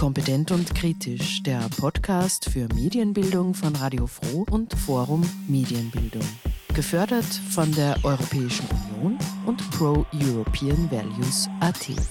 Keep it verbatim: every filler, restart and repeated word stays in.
Kompetent und kritisch, der Podcast für Medienbildung von Radio Froh und Forum Medienbildung. Gefördert von der Europäischen Union und Pro European Values Punkt at.